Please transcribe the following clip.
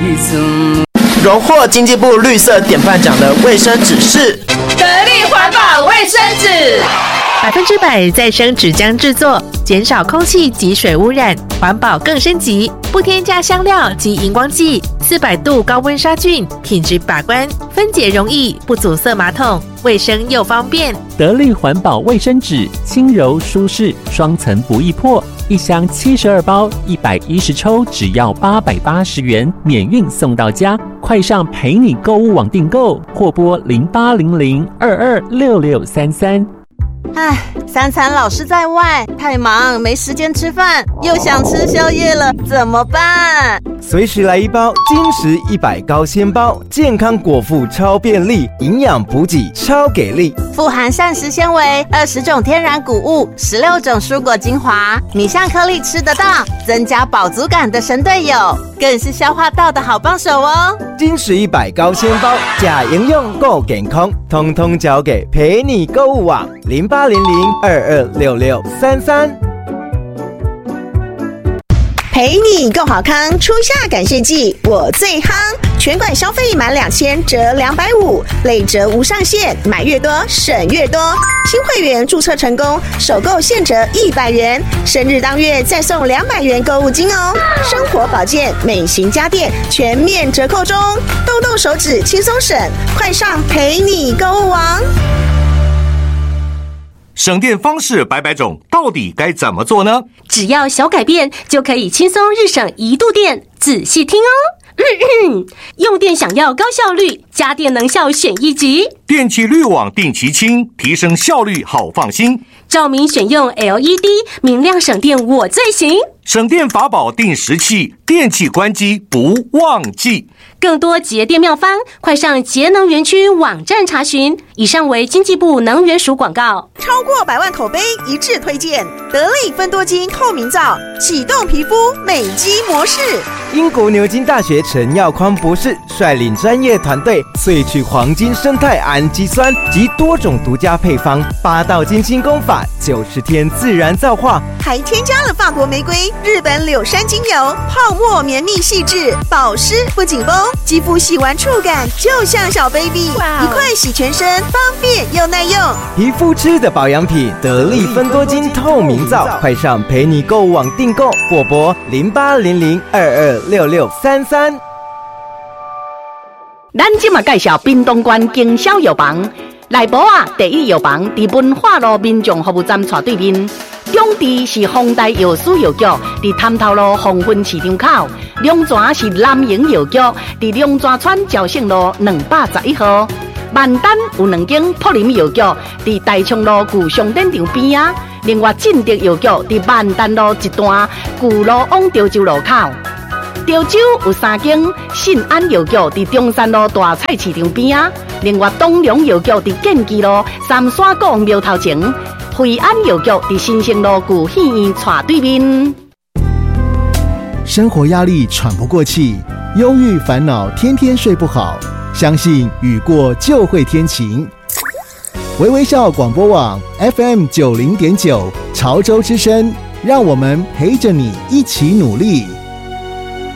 荣获经济部绿色典范奖的卫生纸是得力环保卫生纸 ，100%再生纸浆制作，减少空气及水污染，环保更升级，不添加香料及荧光剂，400度高温杀菌，品质把关，分解容易，不阻塞马桶，卫生又方便。 得力环保卫生纸，轻柔舒适，双层不易破，一箱72包，110抽，只要880元，免运送到家。快上陪你购物网订购，或拨0800226633。 唉，三餐老是在外，太忙没时间吃饭，又想吃宵夜了，怎么办？ 随时来一包金石100高纤包，健康果腹超便利，营养补给超给力， 富含膳食纤维，20种天然谷物，16种蔬果精华，米香颗粒吃得到，增加饱足感的神队友，更是消化道的好帮手哦。 金石100高纤包，假营养够健康，通通交给陪你购物网0800226633。 陪你够好康，初夏感谢季我最夯，全馆消费满2000折250，累折无上限，买越多省越多。新会员注册成功，首购现折100元，生日当月再送200元购物金哦。生活保健、美型家电全面折扣中，动动手指轻松省，快上陪你购物网。 省电方式百百种，到底该怎么做呢？ 只要小改变，就可以轻松日省1度电。仔细听哦。用电想要高效率，家电能效选1级。 电气滤网定期清，提升效率好放心。 照明选用 LED， 明亮省电我最行。 省电法宝定时器，电器关机不忘记。 更多节电妙方，快上节能园区网站查询。以上为经济部能源署广告。 超过100万口碑一致推荐，得力芬多精透明皂，启动皮肤美肌模式。 英国牛津大学陈耀匡博士率领专业团队，萃取黄金生态氨基酸及多种独家配方，8道精心工法，90天自然皂化， 还添加了法国玫瑰、日本柳杉精油，泡沫绵密细致，保湿不紧绷，肌肤洗完触感就像小 baby， 一块洗全身，方便又耐用。 皮肤吃的保养品，得力芬多精透明皂，快上陪你购物网订购，或拨0800226633。 咱今嘛介绍屏东县经销药房，内部第一药房伫文化路民众服务站斜对面，中治是丰台药师药局，伫潭头路黄昏市场口，龙泉是南营药局，伫龙泉村朝圣路211号。万丹有2间普林药局，伫大昌路旧商店场边啊。另外，正德药局伫万丹路一段旧路往潮州路口。潮州有3间信安药局，伫中山路大菜市场边啊。另外，东龙药局伫建基路三山国王庙头前。惠安药局伫新生路旧戏院斜对面。 生活压力喘不过气，忧郁烦恼，天天睡不好。相信雨过就会天晴。微微笑广播网 FM90.9 潮州之声，让我们陪着你一起努力。